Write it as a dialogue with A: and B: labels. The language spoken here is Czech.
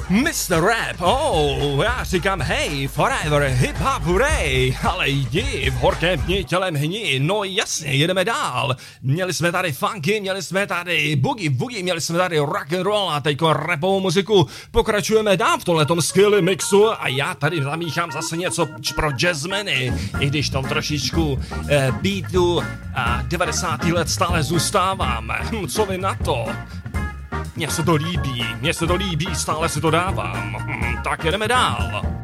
A: Mr. Rap, já říkám hej, forever, hip hop, hooray, ale jdi v horkém dni tělem hni, no jasně, jedeme dál. Měli jsme tady funky, měli jsme tady boogie, měli jsme tady rock and roll a teďko rapovou muziku. Pokračujeme dál v tomhletom skvělém mixu a já tady zamíchám zase něco pro jazzmeny, i když tam trošičku beatu a 90. let stále zůstávám. Co vy na to? Mně se to líbí, stále si to dávám. Tak jedeme dál.